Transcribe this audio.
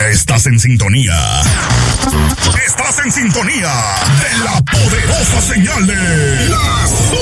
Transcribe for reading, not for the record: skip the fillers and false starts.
Estás en sintonía. Estás en sintonía de la poderosa señal de la